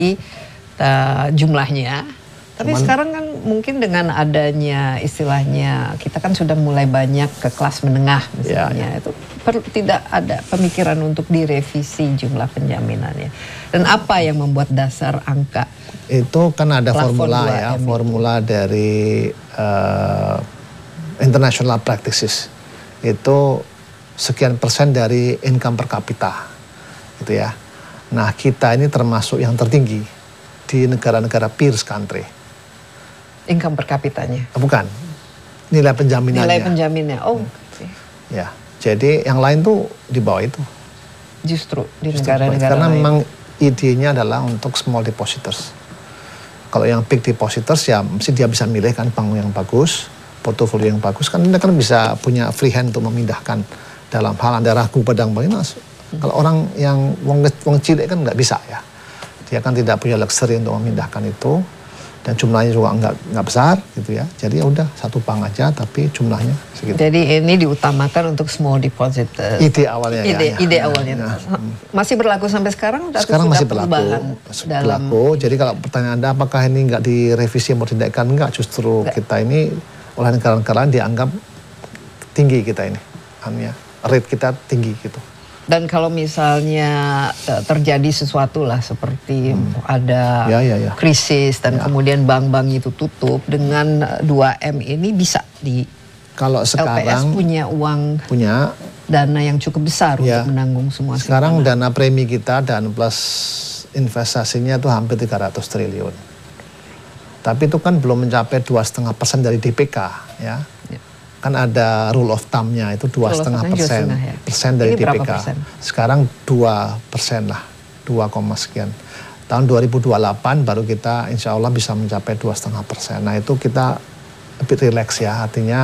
jumlahnya. Tapi sekarang kan mungkin dengan adanya istilahnya kita kan sudah mulai banyak ke kelas menengah misalnya, itu tidak ada pemikiran untuk direvisi jumlah penjaminannya. Dan apa yang membuat dasar angka? Itu kan ada formula ya, formula dari international practices. Itu sekian persen dari income per kapita, gitu ya. Nah kita ini termasuk yang tertinggi di negara-negara peers country. Income per kapitanya? Bukan, nilai penjaminannya. Nilai penjaminnya, oh. Ya, jadi yang lain tuh di bawah itu. Justru di negara-negara karena lain. memang idenya adalah untuk small depositors. Kalau yang big depositors ya mesti dia bisa milih kan bank yang bagus, portofolio yang bagus, kan dia kan bisa punya free hand untuk memindahkan dalam hal Anda ragu padang bank ini. Kalau orang yang wong cilik kan nggak bisa ya. Dia kan tidak punya luxury untuk memindahkan itu. Dan jumlahnya juga nggak besar gitu ya. Jadi ya udah satu bank aja tapi jumlahnya segitu. Jadi ini diutamakan untuk small deposit. Ide awalnya ide awalnya. Masih berlaku sampai sekarang? Sekarang masih berlaku. Jadi kalau pertanyaan Anda apakah ini nggak direvisi mau tindakan nggak, justru kita ini oleh negara-negara dianggap tinggi kita ini. Rate kita tinggi gitu. Dan kalau misalnya terjadi sesuatu lah seperti ada krisis dan kemudian bank-bank itu tutup dengan 2M ini bisa di kalau sekarang LPS punya uang, punya dana yang cukup besar untuk menanggung semua. Sekarang dana premi kita dan plus investasinya itu hampir 300 triliun. Tapi itu kan belum mencapai 2,5% dari DPK ya. Kan ada rule of thumb-nya itu 2,5% dari DPK. Sekarang 2% lah, 2, sekian. Tahun 2028 baru kita insya Allah bisa mencapai 2,5%. Nah itu kita lebih relax ya, artinya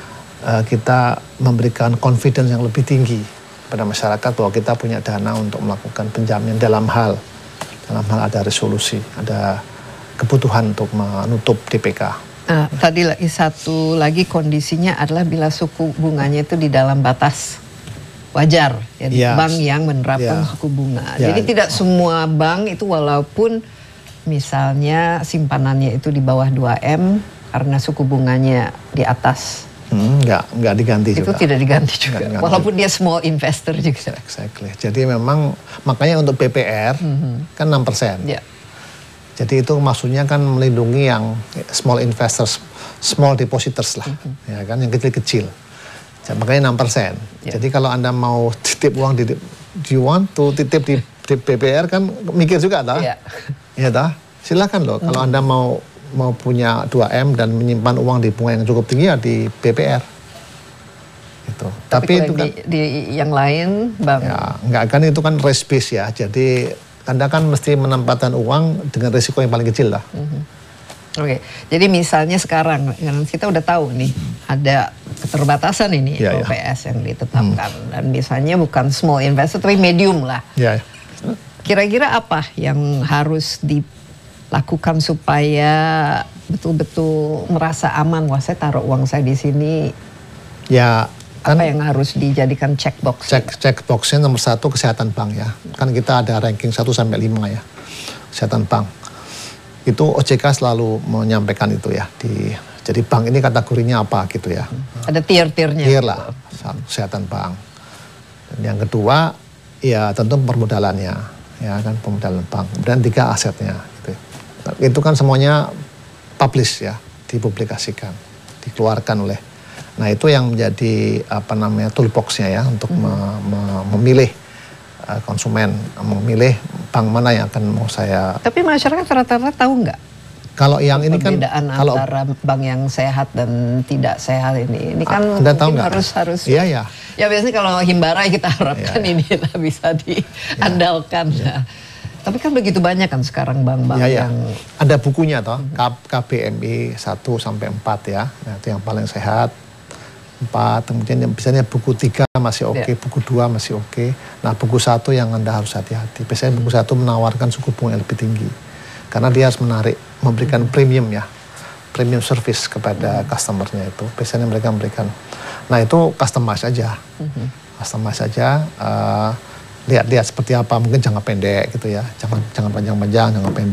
kita memberikan confidence yang lebih tinggi pada masyarakat bahwa kita punya dana untuk melakukan penjaminan dalam hal ada resolusi, ada kebutuhan untuk menutup DPK. Nah, tadi satu lagi kondisinya adalah bila suku bunganya itu di dalam batas wajar, ya, bank yang menerapkan suku bunga. Jadi tidak semua bank itu walaupun misalnya simpanannya itu di bawah 2M karena suku bunganya di atas. Nggak diganti itu juga. Itu tidak diganti juga, walaupun dia small investor juga. Exactly. Jadi memang makanya untuk BPR kan 6%. Jadi itu maksudnya kan melindungi yang small investors, small depositors lah, ya kan, yang kecil-kecil. Makanya 6%. Jadi kalau Anda mau titip uang do you want to titip di BPR kan mikir juga dah. Ya dah, silakan loh. Kalau Anda mau punya 2M dan menyimpan uang di bunga yang cukup tinggi ya di BPR. Gitu. Tapi itu kan di yang lain, Bang. Ya, enggak kan itu kan risk based ya. Jadi Anda kan mesti menempatkan uang dengan risiko yang paling kecil lah. Oke, jadi misalnya sekarang kita udah tahu nih ada keterbatasan ini LPS yang ditetapkan dan misalnya bukan small investor tapi medium lah. Kira-kira apa yang harus dilakukan supaya betul-betul merasa aman? Wah, saya taruh uang saya di sini. Ya. Apa yang harus dijadikan checkbox? Checkboxnya nomor 1 kesehatan bank ya. Kan kita ada ranking 1 sampai 5 ya. Kesehatan bank. Itu OJK selalu menyampaikan itu ya. Jadi bank ini kategorinya apa gitu ya. Ada tier-tiernya. Tier lah. Kesehatan bank. Dan yang kedua ya tentu permodalannya. Ya kan permodalan bank. Dan 3 asetnya. Gitu. Itu kan semuanya publish ya. Dipublikasikan. Dikeluarkan oleh. Nah itu yang menjadi toolbox-nya ya untuk memilih konsumen, memilih bank mana yang akan mau saya. Tapi masyarakat rata-rata tahu nggak? Kalau yang ini kan antara bank yang sehat dan tidak sehat ini kan Anda tahu harus. Iya. Ya biasanya kalau Himbara kita harapkan ini bisa diandalkan. Tapi kan begitu banyak kan sekarang bank-bank yang ada bukunya toh, KBMI 1 sampai 4 ya. Nah, itu yang paling sehat. 4, kemudian misalnya buku 3 masih oke, buku 2 masih oke. Nah buku 1 yang Anda harus hati-hati. Biasanya buku 1 menawarkan suku bunga yang lebih tinggi. Karena dia harus memberikan premium ya. Premium service kepada customernya itu. Biasanya mereka memberikan. Nah itu customize aja. Customize aja. Lihat-lihat seperti apa. Mungkin jangka pendek gitu ya. Jangan panjang-panjang, jangka pendek.